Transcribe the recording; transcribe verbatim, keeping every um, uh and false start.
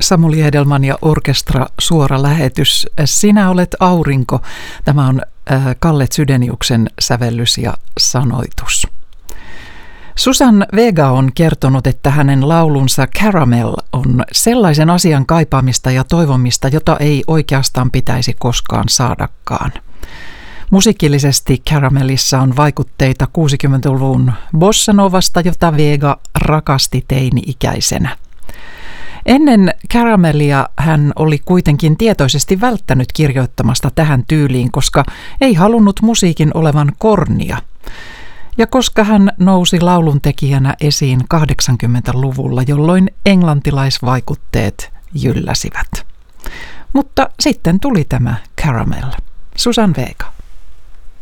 Samuli Edelman ja orkestra suora lähetys. Sinä olet aurinko. Tämä on Kalle Zydeniuksen sävellys ja sanoitus. Susan Vega on kertonut, että hänen laulunsa Caramel on sellaisen asian kaipaamista ja toivomista, jota ei oikeastaan pitäisi koskaan saadakaan. Musiikillisesti Caramelissa on vaikutteita kuusikymmentäluvun bossanovasta, jota Vega rakasti teini-ikäisenä. Ennen Caramelia hän oli kuitenkin tietoisesti välttänyt kirjoittamasta tähän tyyliin, koska ei halunnut musiikin olevan kornia. Ja koska hän nousi lauluntekijänä esiin kahdeksankymmentäluvulla, jolloin englantilaisvaikutteet jylläsivät. Mutta sitten tuli tämä Caramel. Susan Vega.